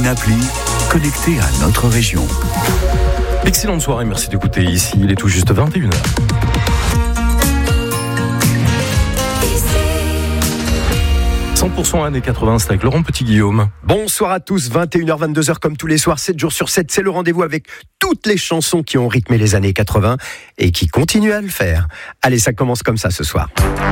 une appli connectée à notre région. Excellente soirée, merci d'écouter ici, il est tout juste 21h. Années 80, c'est avec Laurent Petit-Guillaume. Bonsoir à tous, 21h, 22h comme tous les soirs, 7 jours sur 7, c'est le rendez-vous avec toutes les chansons qui ont rythmé les années 80 et qui continuent à le faire. Allez, ça commence comme ça ce soir.